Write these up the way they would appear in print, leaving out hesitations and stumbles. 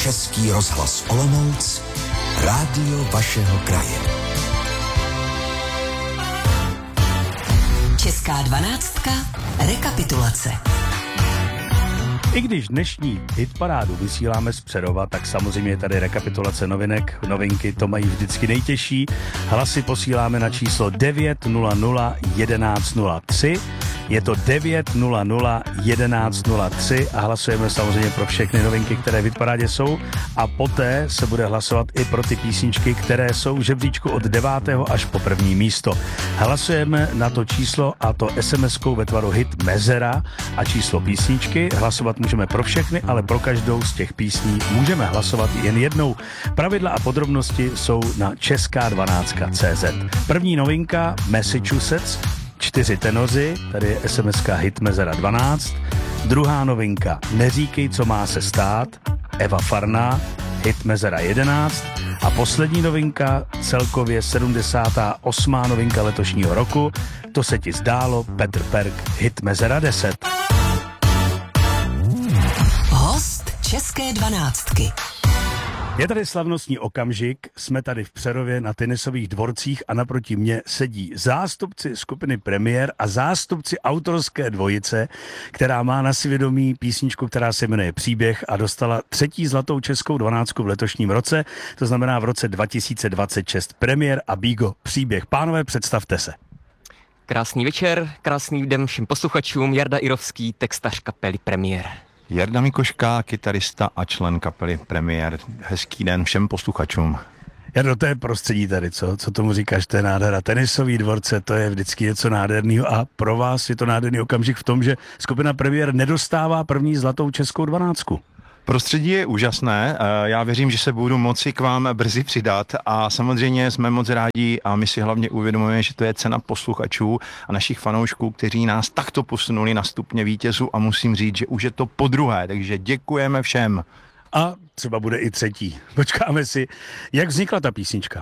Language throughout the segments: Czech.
Český rozhlas Olomouc, rádio vašeho kraje. Česká dvanáctka, rekapitulace. I když dnešní hitparádu vysíláme z Přerova, tak samozřejmě je tady rekapitulace novinek. Novinky to mají vždycky nejtěžší. Hlasy posíláme na číslo 900 1103. Je to 900 1103 a hlasujeme samozřejmě pro všechny novinky, které v hitparádě jsou. A poté se bude hlasovat i pro ty písničky, které jsou v žebříčku od 9. až po 1. místo. Hlasujeme na to číslo, a to SMS-kou ve tvaru hit Mezera a číslo písničky. Hlasovat můžeme pro všechny, ale pro každou z těch písní můžeme hlasovat jen jednou. Pravidla a podrobnosti jsou na česká12.cz. První novinka Massachusetts, 4 tenoři, tady je SMS-ka hit Mezera 12. Druhá novinka Neříkej, co má se stát, Eva Farná, hit Mezera 11. A poslední novinka, celkově 78. novinka letošního roku, To se ti zdálo, Petr Perk, hit Mezera 10. Host České dvanáctky. Je tady slavnostní okamžik, jsme tady v Přerově na tenisových dvorcích a naproti mně sedí zástupci skupiny Premiér a zástupci autorské dvojice, která má na svědomí písničku, která se jmenuje Příběh a dostala 3. zlatou českou dvanáctku v letošním roce, to znamená v roce 2026. Premiér a Bígo, Příběh. Pánové, představte se. Krásný večer, krásný den všem posluchačům, Jarda Irovský, textař kapely Premiér. Jarda Mikoška, kytarista a člen kapely Premiér. Hezký den všem posluchačům. Jardo, to je prostředí tady, co tomu říkáš, to je nádhera. Tenisový dvorce, to je vždycky něco nádherného a pro vás je to nádherný okamžik v tom, že skupina Premiér nedostává 1. zlatou českou dvanáctku. Prostředí je úžasné, já věřím, že se budu moci k vám brzy přidat a samozřejmě jsme moc rádi a my si hlavně uvědomujeme, že to je cena posluchačů a našich fanoušků, kteří nás takto posunuli na stupně vítězů a musím říct, že už je to podruhé, takže děkujeme všem. A třeba bude i 3. Počkáme si, jak vznikla ta písnička.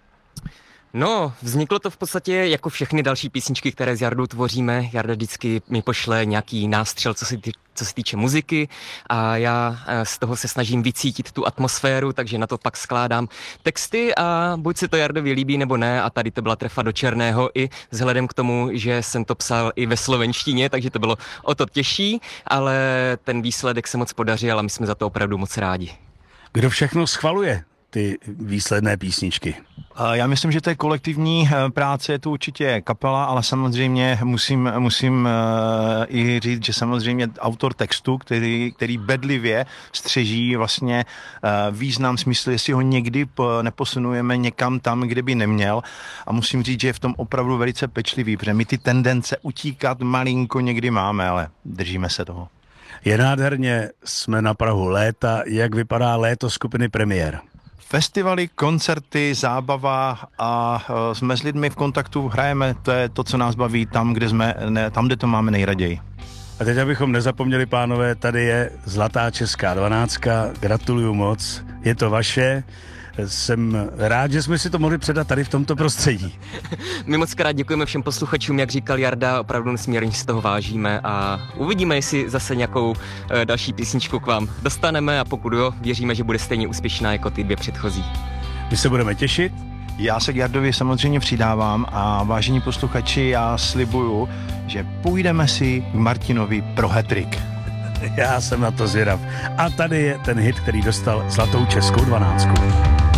No, vzniklo to v podstatě jako všechny další písničky, které s Jardou tvoříme. Jarda vždycky mi pošle nějaký nástřel, co se týče muziky a já z toho se snažím vycítit tu atmosféru, takže na to pak skládám texty a buď se to Jardovi líbí nebo ne a tady to byla trefa do černého i vzhledem k tomu, že jsem to psal i ve slovenštině, takže to bylo o to těžší, ale ten výsledek se moc podařil a my jsme za to opravdu moc rádi. Kdo všechno schvaluje ty výsledné písničky? Já myslím, že to je kolektivní práce, je to určitě kapela, ale samozřejmě musím i říct, že samozřejmě autor textu, který bedlivě střeží vlastně význam, smysl, jestli ho někdy neposunujeme někam tam, kde by neměl. A musím říct, že je v tom opravdu velice pečlivý, protože my ty tendence utíkat malinko někdy máme, ale držíme se toho. Je nádherně, jsme na prahu léta. Jak vypadá léto skupiny Premiér? Festivaly, koncerty, zábava a jsme s lidmi v kontaktu, hrajeme, to je to, co nás baví tam, kde to máme nejraději. A teď, abychom nezapomněli, pánové, tady je zlatá česká dvanáctka, gratuluju moc, je to vaše. Jsem rád, že jsme si to mohli předat tady v tomto prostředí. My moc krát děkujeme všem posluchačům, jak říkal Jarda, opravdu nesmírně si toho vážíme a uvidíme, jestli zase nějakou další písničku k vám dostaneme a pokud jo, věříme, že bude stejně úspěšná jako ty 2 předchozí. My se budeme těšit. Já se k Jardovi samozřejmě přidávám a vážení posluchači, já slibuju, že půjdeme si k Martinovi pro hat-trick. Já jsem na to zvědav. A tady je ten hit, který dostal zlatou českou dvanáctku.